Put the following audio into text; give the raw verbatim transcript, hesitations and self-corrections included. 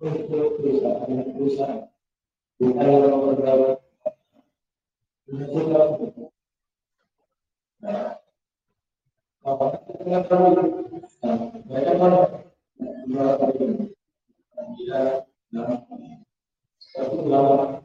untuk perusahaan-perusahaan bukan yang bergawat sudah. Nah, apa dengan kamu? Mereka mana? Mereka tidak. Satu lama.